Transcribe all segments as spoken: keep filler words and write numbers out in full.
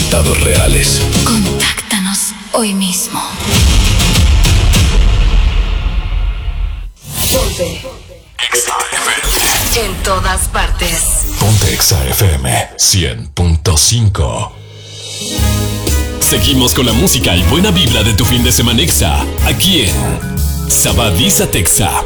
resultados reales. Contáctanos hoy mismo. Ponte Exa F M. en todas partes. Ponte Exa F M cien punto cinco. Seguimos con la música y buena vibra de tu fin de semana Exa, aquí en Sabadiza Texa.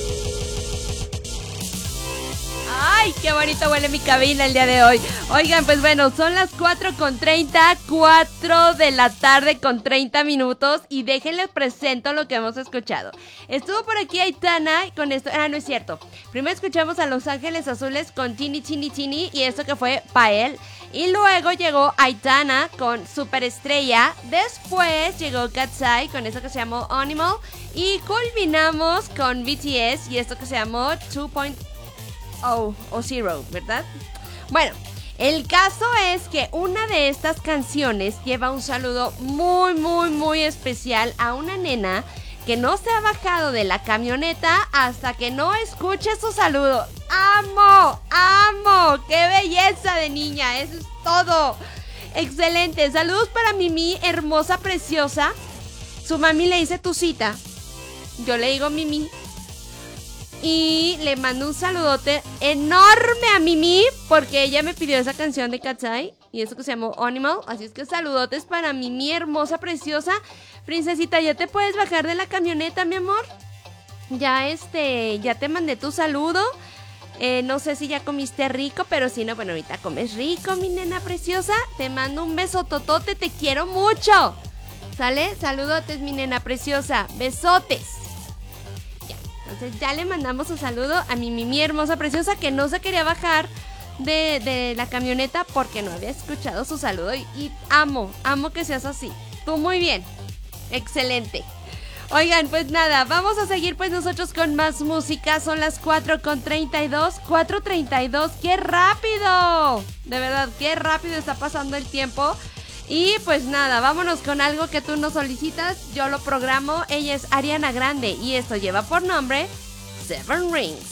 Ay, qué bonito huele mi cabina el día de hoy. Oigan, pues bueno, son las cuatro con treinta, cuatro de la tarde con treinta minutos. Y déjenles presento lo que hemos escuchado. Estuvo por aquí Aitana con esto. Ah, no es cierto. Primero escuchamos a Los Ángeles Azules con Tini Tini Tini. Y esto que fue Pael. Y luego llegó Aitana con Superestrella. Después llegó Katsai con esto que se llamó Animal. Y culminamos con B T S y esto que se llamó dos punto cero o Zero, ¿verdad? Bueno, el caso es que una de estas canciones lleva un saludo muy, muy, muy especial a una nena que no se ha bajado de la camioneta hasta que no escuche su saludo. ¡Amo! ¡Amo! ¡Qué belleza de niña! Eso es todo. Excelente. Saludos para Mimi, hermosa, preciosa. Su mami le dice tu cita. Yo le digo Mimi. Y le mando un saludote enorme a Mimi porque ella me pidió esa canción de Katsai y eso que se llamó Animal. Así es que saludotes para Mimi, hermosa, preciosa. Princesita, ¿ya te puedes bajar de la camioneta, mi amor? Ya este, ya te mandé tu saludo. eh, No sé si ya comiste rico, pero si no, bueno, ahorita comes rico, mi nena preciosa. Te mando un beso totote, te quiero mucho. ¿Sale? Saludotes, mi nena preciosa. Besotes. Entonces ya le mandamos un saludo a mi Mimi hermosa preciosa que no se quería bajar de, de la camioneta porque no había escuchado su saludo y, y amo, amo que seas así. Tú muy bien, excelente. Oigan, pues nada, vamos a seguir pues nosotros con más música. Son las cuatro con treinta y dos, cuatro treinta y dos, ¡qué rápido! De verdad, qué rápido está pasando el tiempo. Y pues nada, vámonos con algo que tú nos solicitas, yo lo programo. Ella es Ariana Grande y esto lleva por nombre Seven Rings.